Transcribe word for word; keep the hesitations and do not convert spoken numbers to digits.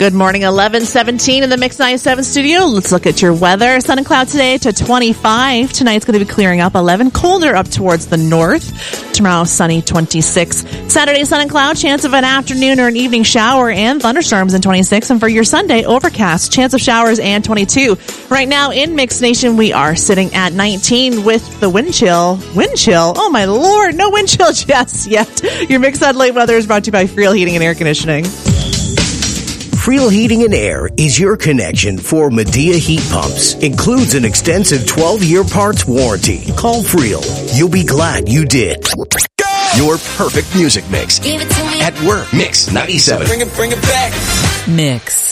Good morning, eleven seventeen in the Mix ninety-seven studio. Let's look at your weather. Sun and cloud today to twenty-five. Tonight's going to be clearing up eleven. Colder up towards the north. Tomorrow, sunny twenty-six. Saturday, sun and cloud. Chance of an afternoon or an evening shower and thunderstorms in twenty-six. And for your Sunday, overcast. Chance of showers and twenty-two. Right now in Mix Nation, we are sitting at nineteen with the wind chill. Wind chill? Oh my lord, no wind chill just yet. Your Mix Late weather is brought to you by Friel Heating and Air Conditioning. Friel Heating and Air is your connection for Medea heat pumps. Includes an extensive twelve-year parts warranty. Call Friel. You'll be glad you did. Your perfect music mix. Give it to me. At work. Mix ninety-seven. Bring it, bring it back. Mix.